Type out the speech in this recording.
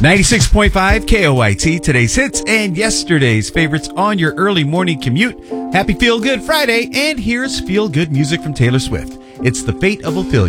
96.5 KOIT, today's hits and yesterday's favorites on your early morning commute. Happy Feel Good Friday, and here's Feel Good music from Taylor Swift. It's The Fate of Ophelia.